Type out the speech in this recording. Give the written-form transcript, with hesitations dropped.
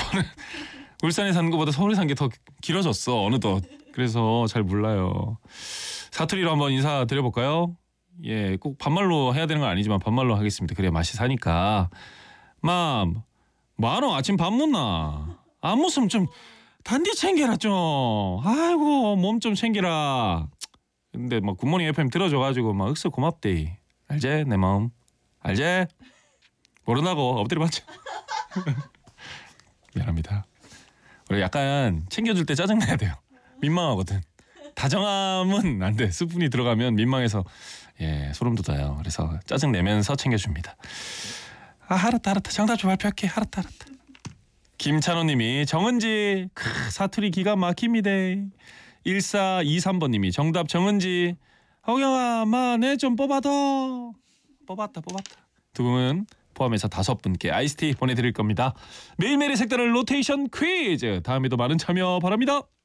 저는 울산에 사는 것보다 서울에 산 게 더 길어졌어 어느덧. 그래서 잘 몰라요. 사투리로 한번 인사드려볼까요? 예, 꼭 반말로 해야 되는 건 아니지만 반말로 하겠습니다. 그래야 맛이 사니까. 맘, 뭐하노? 아침 밥 묻나? 안 먹으면 좀 단디 챙겨라 좀. 아이고 몸 좀 챙겨라. 근데 막 굿모닝 FM 들어줘가지고 막 억수 고맙대. 알제? 내 마음. 알제? 모른다고 엎드려 봤죠. 미안합니다. 원래 약간 챙겨줄 때 짜증내야 돼요. 민망하거든. 다정함은 안 돼. 스푼이 들어가면 민망해서 예 소름 돋아요. 그래서 짜증 내면서 챙겨줍니다. 아 알았다 정답 좀 발표할게. 알았다. 김찬호님이 정은지 사투리 기가 막힙니다. 1423번님이 정답 정은지. 허경아 마 내 좀 뽑았다. 두 분은 포함해서 5분께 아이스티 보내드릴 겁니다. 매일매일의 색다른 로테이션 퀴즈 다음에도 많은 참여 바랍니다.